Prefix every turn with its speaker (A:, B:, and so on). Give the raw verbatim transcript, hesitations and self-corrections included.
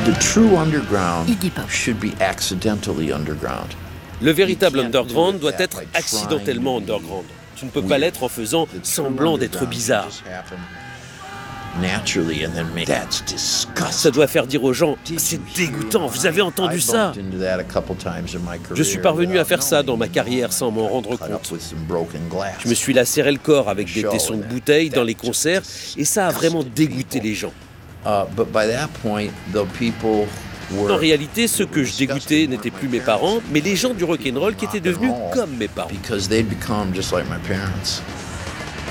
A: Iggy Pop.
B: Le véritable underground doit être accidentellement underground. Tu ne peux pas l'être en faisant semblant d'être bizarre. Ça doit faire dire aux gens « C'est dégoûtant, vous avez entendu ça ?» Je suis parvenu à faire ça dans ma carrière sans m'en rendre compte. Je me suis lacéré le corps avec des tessons de bouteilles dans les concerts et ça a vraiment dégoûté les gens. En réalité, ceux que je dégoûtais n'étaient plus mes parents, mais les gens du rock'n'roll qui étaient devenus comme mes parents.